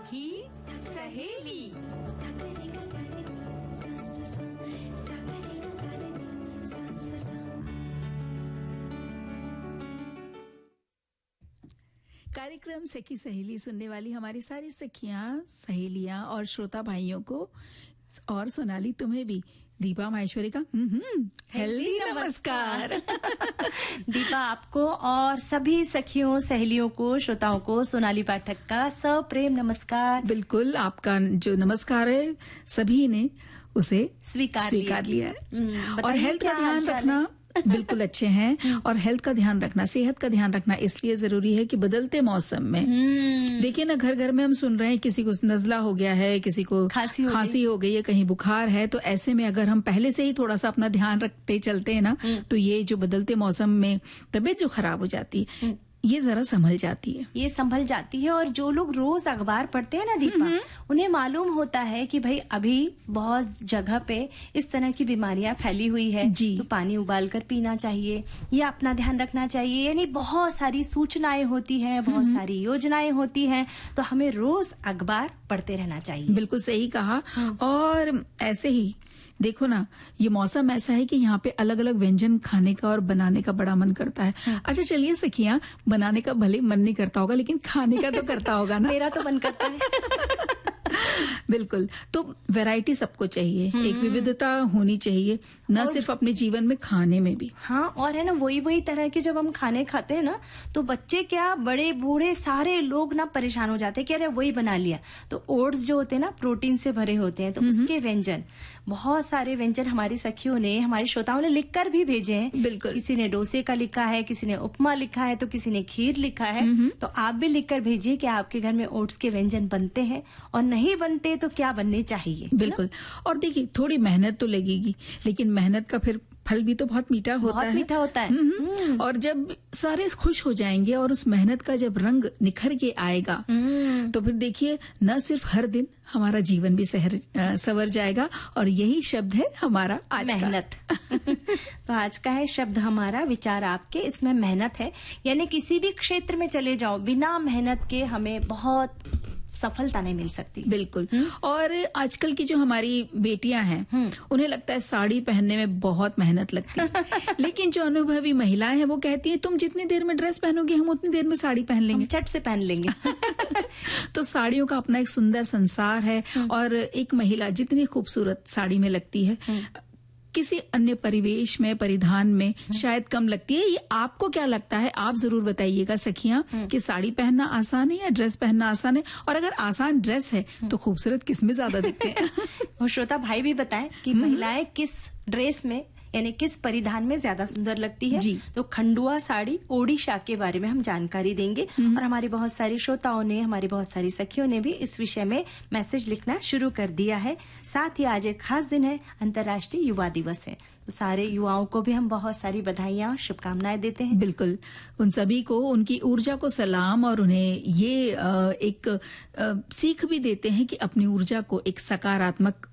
सखी सहेली। कार्यक्रम सखी सहेली सुनने वाली हमारी सारी सखियां, सहेलियां और श्रोता भाइयों को और सोनाली तुम्हें भी दीपा माहेश्वरी का हेल्दी नमस्कार। दीपा आपको और सभी सखियों, सहेलियों को, श्रोताओं को सोनाली पाठक का सप्रेम नमस्कार। बिल्कुल, आपका जो नमस्कार है सभी ने उसे स्वीकार लिया है। और हेल्थ का ध्यान रखना। बिल्कुल अच्छे हैं। और हेल्थ का ध्यान रखना, सेहत का ध्यान रखना इसलिए जरूरी है कि बदलते मौसम में देखिए ना, घर घर में हम सुन रहे हैं किसी को नजला हो गया है, किसी को खांसी हो गई है, कहीं बुखार है। तो ऐसे में अगर हम पहले से ही थोड़ा सा अपना ध्यान रखते चलते हैं ना, तो ये जो बदलते मौसम में तबीयत जो खराब हो जाती है ये जरा संभल जाती है। और जो लोग रोज अखबार पढ़ते हैं ना दीपा, उन्हें मालूम होता है कि भाई अभी बहुत जगह पे इस तरह की बीमारियां फैली हुई है, तो पानी उबाल कर पीना चाहिए या अपना ध्यान रखना चाहिए। यानी बहुत सारी सूचनाएं होती हैं, बहुत सारी योजनाएं होती हैं, तो हमें रोज अखबार पढ़ते रहना चाहिए। बिल्कुल सही कहा। और ऐसे ही देखो ना, ये मौसम ऐसा है कि यहाँ पे अलग अलग व्यंजन खाने का और बनाने का बड़ा मन करता है। अच्छा चलिए सखियां, बनाने का भले मन नहीं करता होगा लेकिन खाने का तो करता होगा ना। मेरा तो मन करता है। बिल्कुल, तो वैरायटी सबको चाहिए, एक विविधता होनी चाहिए, न सिर्फ अपने जीवन में, खाने में भी। हाँ, और है ना वही तरह के जब हम खाने खाते हैं ना, तो बच्चे क्या, बड़े बूढ़े सारे लोग ना परेशान हो जाते हैं कि अरे वही बना लिया। तो ओट्स जो होते हैं ना, प्रोटीन से भरे होते हैं, तो उसके व्यंजन, बहुत सारे व्यंजन हमारी सखियों ने, हमारे श्रोताओं ने लिखकर भी भेजे हैं। बिल्कुल, किसी ने डोसे का लिखा है, किसी ने उपमा लिखा है, तो किसी ने खीर लिखा है। तो आप भी लिखकर भेजिए कि आपके घर में ओट्स के व्यंजन बनते हैं, और नहीं बनते तो क्या बनने चाहिए। बिल्कुल। और देखिए, थोड़ी मेहनत तो लगेगी, लेकिन मेहनत का फिर फल भी तो बहुत मीठा होता है। और जब सारे खुश हो जाएंगे और उस मेहनत का जब रंग निखर के आएगा, तो फिर देखिए न सिर्फ हर दिन हमारा जीवन भी संवर जाएगा। और यही शब्द है हमारा आज मेहनत। तो आज का है शब्द हमारा, विचार आपके, इसमें मेहनत है। यानी किसी भी क्षेत्र में चले जाओ, बिना मेहनत के हमें बहुत सफलता नहीं मिल सकती। बिल्कुल। और आजकल की जो हमारी बेटियां हैं, उन्हें लगता है साड़ी पहनने में बहुत मेहनत लगती है। लेकिन जो अनुभवी महिलाएं हैं वो कहती हैं तुम जितनी देर में ड्रेस पहनोगे हम उतनी देर में साड़ी पहन लेंगे, झट से पहन लेंगे। तो साड़ियों का अपना एक सुंदर संसार है। और एक महिला जितनी खूबसूरत साड़ी में लगती है, किसी अन्य परिवेश में, परिधान में शायद कम लगती है। ये आपको क्या लगता है, आप जरूर बताइएगा सखियां, कि साड़ी पहनना आसान है या ड्रेस पहनना आसान है? और अगर आसान ड्रेस है तो खूबसूरत किस में ज्यादा दिखते हैं? और श्रोता भाई भी बताएं कि महिलाएं किस ड्रेस में, यानी किस परिधान में ज्यादा सुंदर लगती है। तो खंडुआ साड़ी, ओडिशा के बारे में हम जानकारी देंगे। और हमारी बहुत सारी श्रोताओं ने, हमारी बहुत सारी सखियों ने भी इस विषय में मैसेज लिखना शुरू कर दिया है। साथ ही आज एक खास दिन है, अंतर्राष्ट्रीय युवा दिवस है। तो सारे युवाओं को भी हम बहुत सारी बधाइयां और शुभकामनाएं देते हैं। बिल्कुल, उन सभी को उनकी ऊर्जा को सलाम, और उन्हें ये एक सीख भी देते हैं कि अपनी ऊर्जा को एक सकारात्मक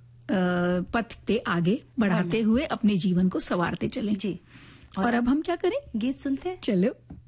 पथ पे आगे बढ़ाते हुए अपने जीवन को संवारते चलें। जी। और अब हम क्या करें? गीत सुनते हैं। चलो।